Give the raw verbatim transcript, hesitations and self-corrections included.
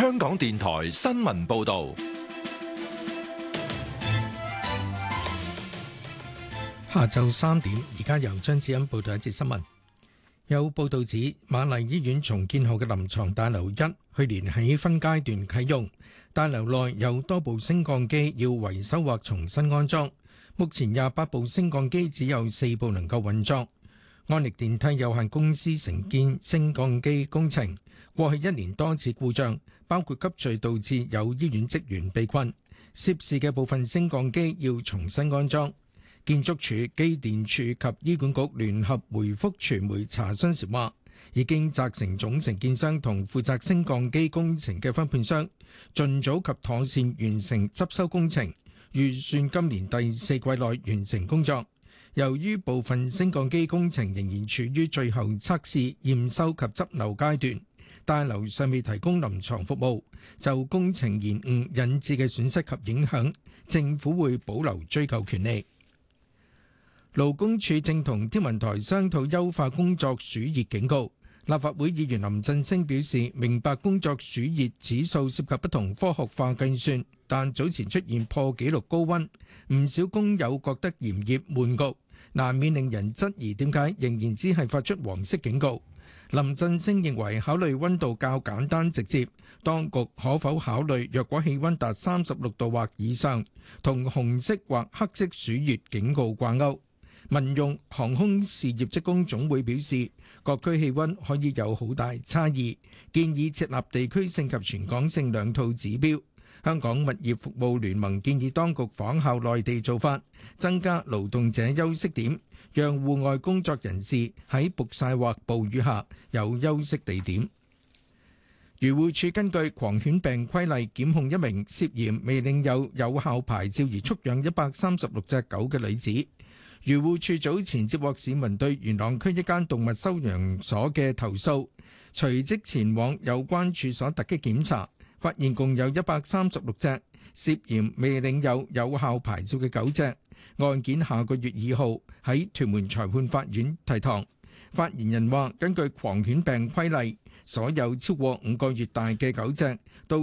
香港電台新聞報道。 下晝三點，而家由張子欣報道一節新聞。有報道指，瑪麗醫院重建後嘅臨床大樓一去年起分階段啟用，大樓內有多部升降機要維修或重新安裝。目前廿八部升降機只有四部能夠運作。安力電梯有限公司承建升降機工程，過去一年多次故障，包括急墜導致有醫院職員被困，涉事嘅部分升降機要重新安裝。建築署、機電署及醫管局聯合回覆傳媒查詢時話，已經責成總承建商同負責升降機工程嘅分判商，盡早及妥善完成執修工程，預算今年第四季內完成工作。由於部分升降機工程仍然處於最後測試、驗收及執漏階段，大樓尚未提供臨床服務，就工程延誤引致嘅損失及影響，政府會保留追究權利。勞工處正同天文台商討優化工作暑熱警告。立法會議員林振昇表示，明白工作暑熱指數涉及不同科學化計算，但早前出現破紀錄高溫，唔少工友覺得炎熱悶焗，難免令人質疑點解仍然只係發出黃色警告。林振昇認為考慮溫度較簡單直接，當局可否考慮若果氣溫達三十六度或以上，同紅色或黑色暑熱警告掛鈎。民用航空事業職工總會表示，各區氣溫可以有好大差異，建議設立地區性及全港性兩套指標。香港物業服務聯盟建議當局仿效內地做法，增加勞動者休息點，讓戶外工作人士喺曝曬或暴雨下有休息地點。漁護署根據狂犬病規例檢控一名涉嫌未領有有效牌照而畜養一百三十六隻狗嘅女子。漁護署早前接獲市民對元朗區一間動物收養所嘅投訴，隨即前往有關處所突擊檢查，發現共有一百三十六隻涉嫌未領有有效牌照嘅狗隻。案件下個月二號喺屯門裁判法院提堂。發言人話，根據狂犬病規例，所有超過五個月大嘅狗隻到